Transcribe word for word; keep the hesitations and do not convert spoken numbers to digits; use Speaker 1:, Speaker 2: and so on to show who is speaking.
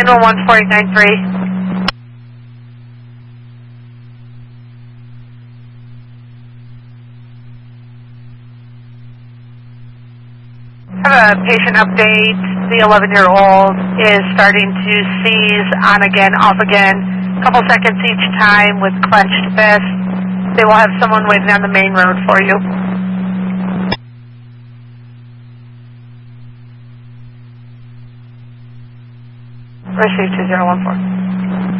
Speaker 1: nine one one, four eight nine three. I have a patient update. The eleven-year-old is starting to seize on again, off again, a couple seconds each time with clenched fists. They will have someone waiting on the main road for you. Receive two zero one four.